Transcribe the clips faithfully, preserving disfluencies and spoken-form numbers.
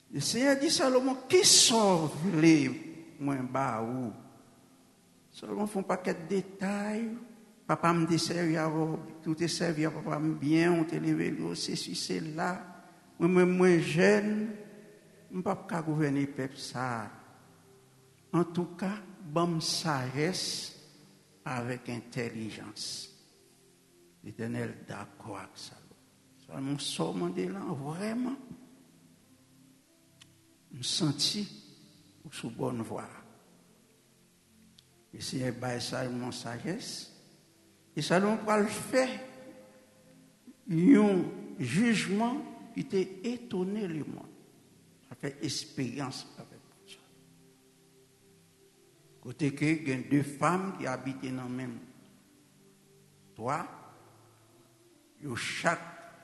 Le Seigneur dit Salomon, qui sauve les moins bas ou? Salomon font pas quelques détails. Papa me desservi à tout est servi à papa me bien, on te levé, c'est ci, c'est là. Moi-même, moins jeune, je ne peux pas gouverner le peuple ça. En tout cas, bonne sagesse avec intelligence. L'Éternel d'accord avec ça. Salomon sort de là, vraiment. Je senti sous bonne voie. Et c'est un Salomon sagesse. Et Salomon va le faire. Un jugement qui était étonné le monde. Ça fait expérience avec ça. Côté que il y a deux femmes qui habitent dans le même toit. Ils chaque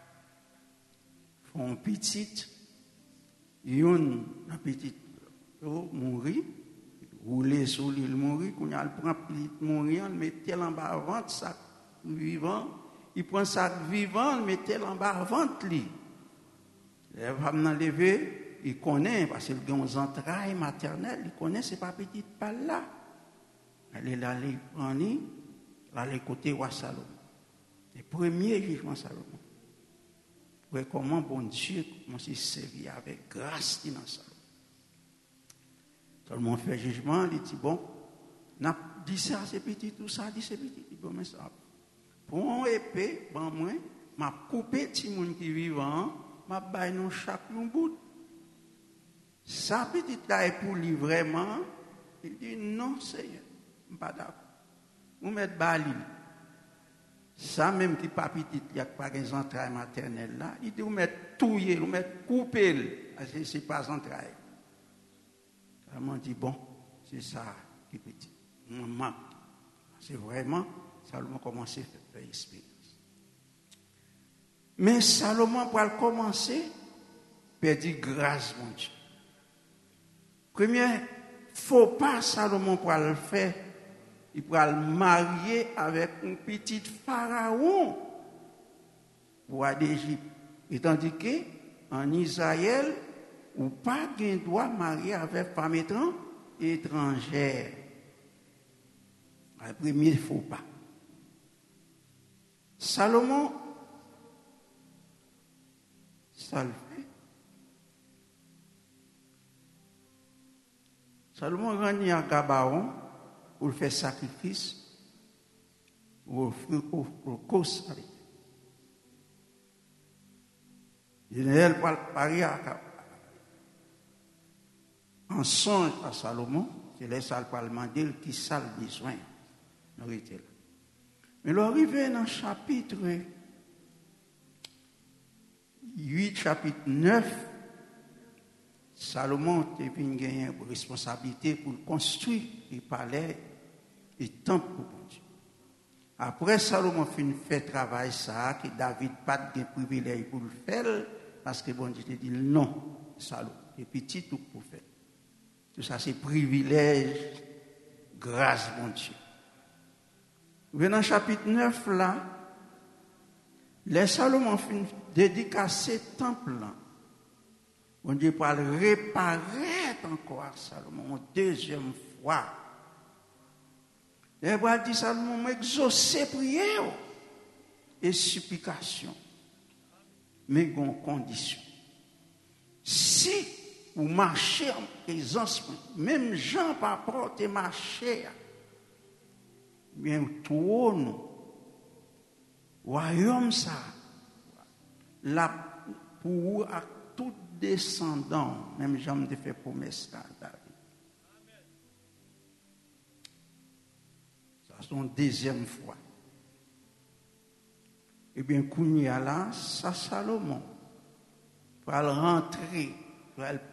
font petite. Une petite mourit, rouler sur l'île mourit, quand elle prend petite mourir, elle met en bas ventre sac vivant, il prend sac vivant, il met en bas ventre lui. Les femmes l'enlever, il connaît parce qu'il a des entrailles maternelles, il connaît c'est pas petite balle là. Elle est là, elle prend lui, là les côtés roi Salomon. Le premier jugement Salomon. Comment bon Dieu comment s'est servi avec grâce dans ça. Tout le monde fait jugement, il dit bon, n'a dit ça c'est petit, tout ça dit c'est petit, bon mais ça. Pour épée, bon moi, m'a coupé petit monde qui vivant, m'a bail non chaque un bout. Ça petit là est pour lui vraiment, il dit non Seigneur, pas d'accord. Vous mettez bali. Ça même qui pas petit, il y a pas des entrailles maternelles là, il dit vous mettre touiller, vous mettre couper, c'est c'est pas entrailles. Salomon dit bon, c'est ça qui est petit. C'est vraiment Salomon commence à faire expérience. Mais Salomon pour commencer perdit grâce mon Dieu. Premier faut pas Salomon pour le faire. Il pourra le marier avec une petite pharaon pour aller d'Égypte. Et tandis qu'en Israël, ou pas qu'un doit marier avec femme étrangère. Le premier, il ne faut pas. Salomon, ça le fait. Salomon gagne à Gabaon pour faire sacrifice, pour offrir au cause avec. Général Paris en songe à Salomon, c'est les salles parlementaires qui salent besoin. Mais l'arrivée dans le chapitre huit, chapitre neuf, Salomon a gagné une responsabilité pour construire les palais et temple pour Dieu. Après, Salomon fait fait travail ça, que David n'a pas de privilège pour le faire, parce que bon Dieu dit non, Salomon, c'est petit tout pour faire. Tout ça, c'est privilège, grâce, bon Dieu. Venant au chapitre neuf, là, les Salomon fin dédicacer temple là. Bon Dieu pour réparer encore Salomon une deuxième fois. Et il dit Salomon, exaucer prière et supplication. Mais il y a une condition. Si vous marchez en présence, même Jean par porte et marcher, bien trône, royaume ça, la pour à tout descendant, même Jean me fait promesse à David. Ça c'est une deuxième fois. Eh bien, Kounia là, ça Salomon, pour rentrer, pour